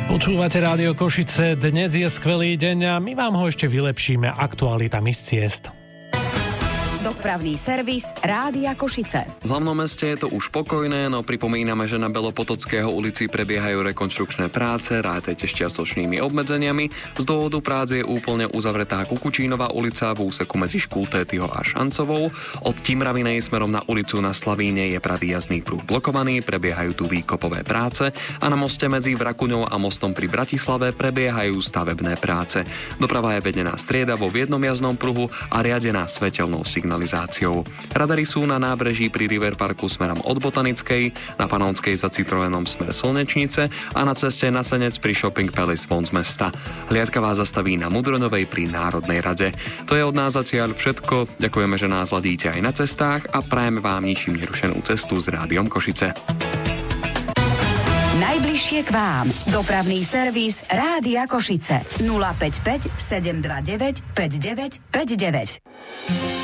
Počúvate Rádio Košice, dnes je skvelý deň a my vám ho ešte vylepšíme aktualitami z ciest. Dopravný servis Rádia Košice. V hlavnom meste je to už pokojné, no pripomíname, že na Belopotockého ulici prebiehajú rekonštrukčné práce, rátajte s čiastočnými obmedzeniami. Z dôvodu prác je úplne uzavretá Kukučínova ulica v úseku medzi Škultétyho a Šancovou. Od Timravinej smerom na ulicu na Slavíne je pravý jazdný pruh blokovaný, prebiehajú tu výkopové práce a na moste medzi Vrakuňou a mostom pri Bratislave prebiehajú stavebné práce. Doprava je vedená striedavo v jednom jazdnom pruhu a riadená svetelnou signalizáciou. Radary sú na nábreží pri River Parku smerom od Botanickej, na Panonskej za Citroenom smer Slnečnice a na ceste na Senec pri Shopping Palace von z mesta. Hliadka vás zastaví na Mudronovej pri Národnej rade. To je od nás zatiaľ všetko. Ďakujeme, že nás ladíte aj na cestách a prajeme vám ničím nerušenú cestu s Rádiom Košice. Najbližšie k vám. Dopravný servis Rádia Košice. 055 729 5959.